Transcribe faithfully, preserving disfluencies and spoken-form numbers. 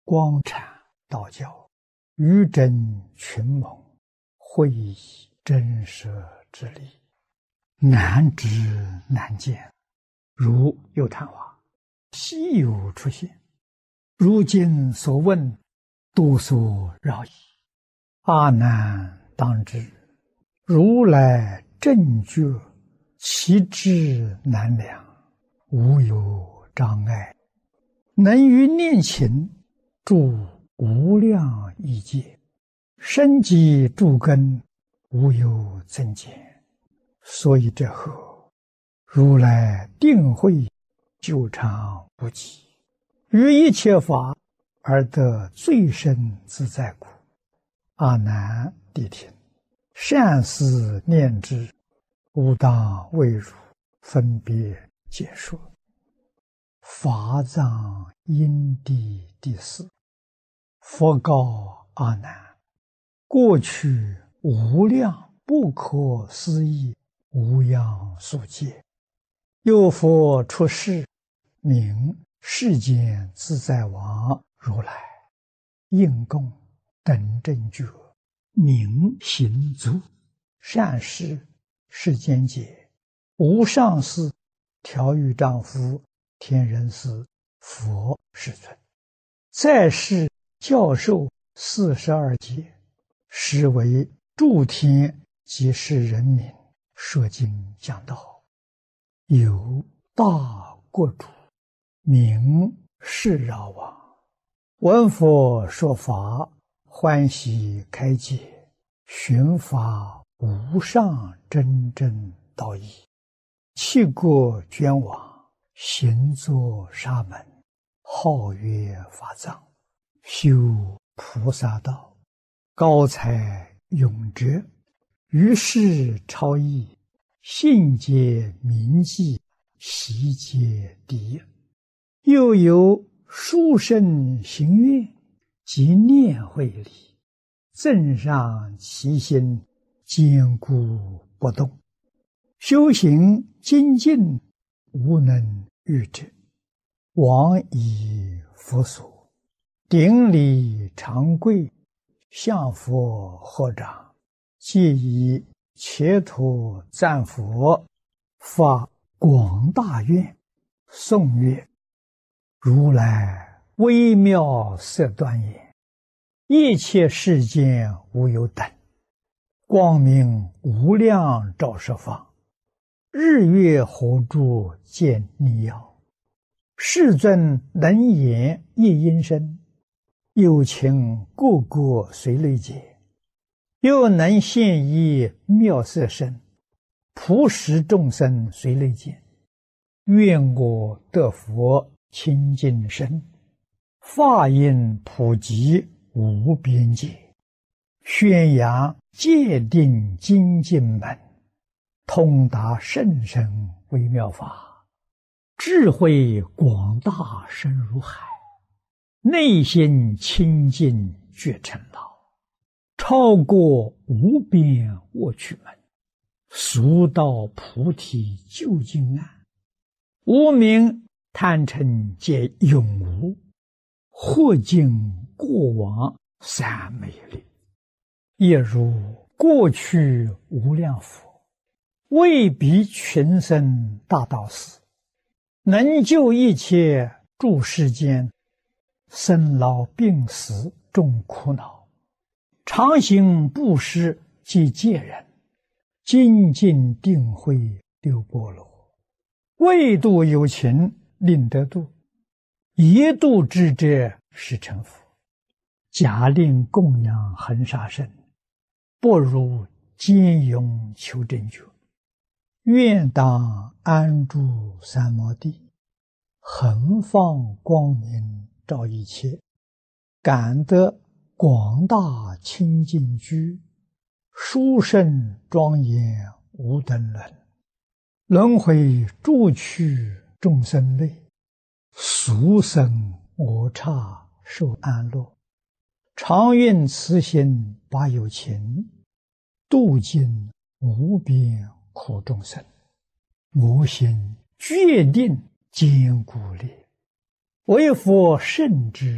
光阐道教，愚真群蒙，会以真实之理，难知难见，如有昙花，稀有出现。如今所问，多所扰矣。阿难当知，如来正觉，其智难量，无有障碍，能于念勤住无量亿界，深积诸根，无有增减。所以这后如来定慧久长不极，于一切法而得最深自在故。阿难谛听，善思念之，吾当为汝分别解说。法藏因地第四。佛告阿难：过去无量不可思议无量数劫，有佛出世，名世间自在王如来，应供等正觉，名行足，善事世间解，无上士、调御丈夫、天人师、佛世尊，在世教授四十二劫，实为诸天及世人民说经讲道。有大国主，名释饶王，闻佛说法，欢喜开解，寻发无上真正道义，弃国捐往，行作沙门，号曰法藏，修菩萨道，高才永哲，于世超逸，信解铭记，习皆第一。又有殊胜行愿及念慧力，增上其心，坚固不动，修行精进，无能御之。往以佛所，顶礼长跪，向佛合掌，皆以切土赞佛，发广大愿，颂曰：如来微妙色端严，一切世间无有等，光明无量照十方，日月火柱见逆耀，世尊能言一音声，有情个个随类解，又能现一妙色身，普使众生随类见。愿我得佛清净身，法音普及无边界，宣扬戒定精进门，通达甚深微妙法，智慧广大深如海，内心清净觉成老，超过无边卧趣门，速到菩提究竟岸，无明贪嗔皆永无，或尽过往三昧力，也如过去无量佛，为彼群生大道士，能救一切诸世间生老病死众苦恼，常行布施及戒人，精进定慧六波罗，为度有情令得度，一度之者是成佛。假令供养恒沙身，不如坚勇求正觉。愿当安住三摩地，恒放光明照一切，感得广大清净居，殊胜庄严无等伦，轮回诸趣众生类，俗生我刹受安乐，常愿慈心把有情，度尽无边苦众生。我心决定坚固力，为佛圣之